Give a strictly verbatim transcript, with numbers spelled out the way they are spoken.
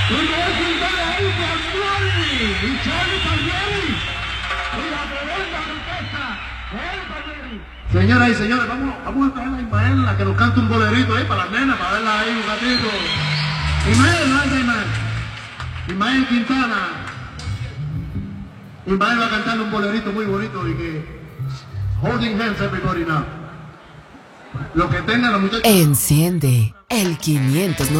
Miguel Quintana ahí Palmieri. Y Charlie Palmieri. Y la tremenda orquesta. Él Palmieri. Señoras y señores, vamos, vamos a traer a Ismael a que nos cante un bolerito ahí para las nenas, para verla ahí un ratito. Ismael, no es Ismael. Ismael Quintana. Ismael va a cantarle un bolerito muy bonito y que... Holding hands everybody now. Lo que tengan los muchachos. Enciende el quinientos.